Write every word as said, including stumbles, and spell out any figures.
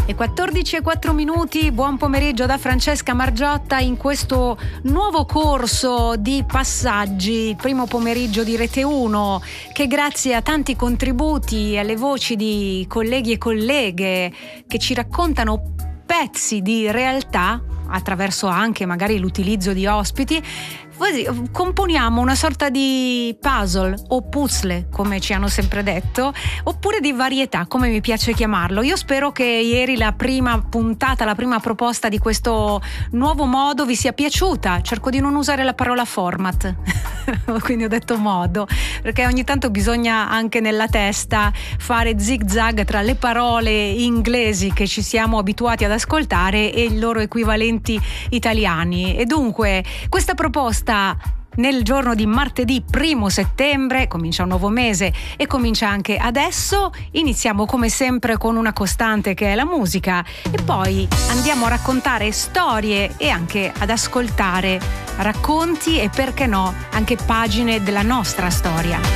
Le quattordici e quattro minuti, buon pomeriggio da Francesca Margiotta in questo nuovo corso di passaggi, il primo pomeriggio di Rete uno, che grazie a tanti contributi e alle voci di colleghi e colleghe che ci raccontano pezzi di realtà attraverso anche magari l'utilizzo di ospiti, componiamo una sorta di puzzle o puzzle, come ci hanno sempre detto, oppure di varietà, come mi piace chiamarlo. Io spero che ieri la prima puntata, la prima proposta di questo nuovo modo vi sia piaciuta. Cerco di non usare la parola format quindi ho detto modo, perché ogni tanto bisogna anche nella testa fare zig zag tra le parole inglesi che ci siamo abituati ad ascoltare e i loro equivalenti italiani. E dunque questa proposta nel giorno di martedì primo settembre, comincia un nuovo mese e comincia anche adesso. Iniziamo come sempre con una costante che è la musica e poi andiamo a raccontare storie e anche ad ascoltare racconti e, perché no, anche pagine della nostra storia.